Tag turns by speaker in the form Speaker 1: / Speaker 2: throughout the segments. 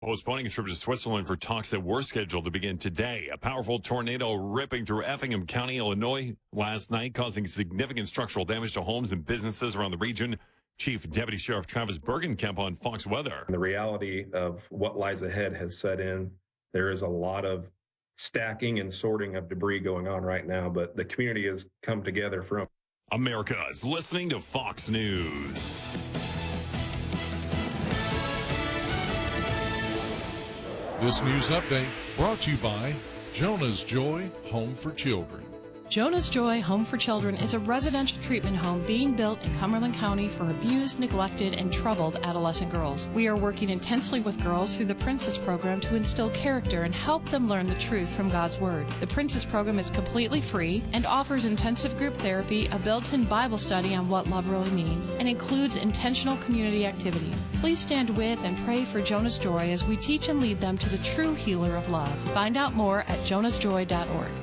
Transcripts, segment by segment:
Speaker 1: Postponing a trip to Switzerland for talks that were scheduled to begin today. A powerful tornado ripping through Effingham County, Illinois last night, causing significant structural damage to homes and businesses around the region. Chief Deputy Sheriff Travis Bergenkamp on Fox Weather.
Speaker 2: The reality of what lies ahead has set in. There is a lot of stacking and sorting of debris going on right now, but the community has come together from.
Speaker 1: America is listening to Fox News.
Speaker 3: This news update brought to you by Jonah's Joy Home for Children.
Speaker 4: Jonah's Joy Home for Children is a residential treatment home being built in Cumberland County for abused, neglected, and troubled adolescent girls. We are working intensely with girls through the Princess Program to instill character and help them learn the truth from God's Word. The Princess Program is completely free and offers intensive group therapy, a built-in Bible study on what love really means, and includes intentional community activities. Please stand with and pray for Jonah's Joy as we teach and lead them to the true healer of love. Find out more at jonasjoy.org.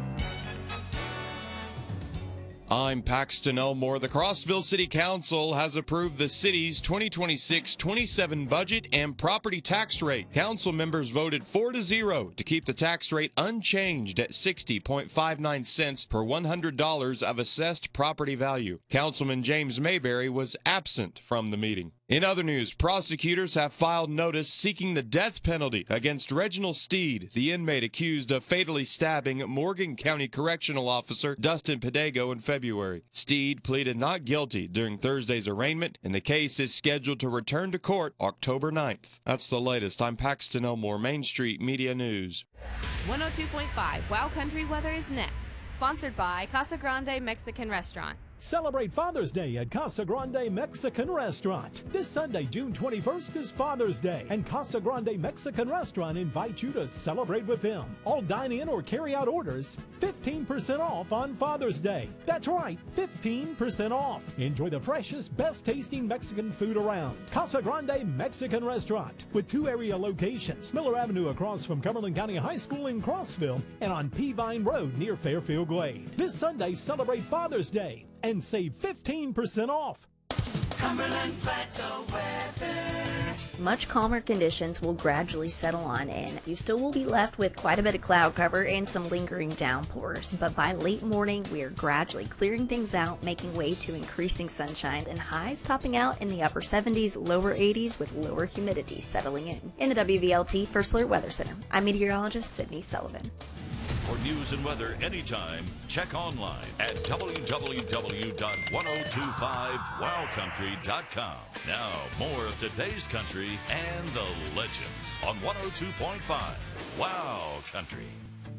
Speaker 5: I'm Paxton Elmore. The Crossville City Council has approved the city's 2026-27 budget and property tax rate. Council members voted 4-0 to keep the tax rate unchanged at 60.59 cents per $100 of assessed property value. Councilman James Mayberry was absent from the meeting. In other news, prosecutors have filed notice seeking the death penalty against Reginald Steed, the inmate accused of fatally stabbing Morgan County Correctional Officer Dustin Pedego in February. Steed pleaded not guilty during Thursday's arraignment, and the case is scheduled to return to court October 9th. That's the latest. I'm Paxton Elmore, Main Street Media News.
Speaker 6: 102.5 Wow Country weather is next. Sponsored by Casa Grande Mexican Restaurant.
Speaker 7: Celebrate Father's Day at Casa Grande Mexican Restaurant. This Sunday, June 21st is Father's Day, and Casa Grande Mexican Restaurant invites you to celebrate with them. All dine-in or carry-out orders, 15% off on Father's Day. That's right, 15% off. Enjoy the freshest, best-tasting Mexican food around. Casa Grande Mexican Restaurant, with 2 area locations, Miller Avenue across from Cumberland County High School in Crossville, and on Peavine Road near Fairfield Glade. This Sunday, celebrate Father's Day and save 15% off.
Speaker 8: Cumberland Plateau weather.
Speaker 9: Much calmer conditions will gradually settle on in. You still will be left with quite a bit of cloud cover and some lingering downpours, but by late morning we are gradually clearing things out, making way to increasing sunshine and highs topping out in the upper 70s, lower 80s with lower humidity settling in. In the WVLT First Alert Weather Center, I'm meteorologist Sydney Sullivan.
Speaker 8: For news and weather anytime, check online at www.1025wowcountry.com. Now, more of today's country and the legends on 102.5 Wow Country.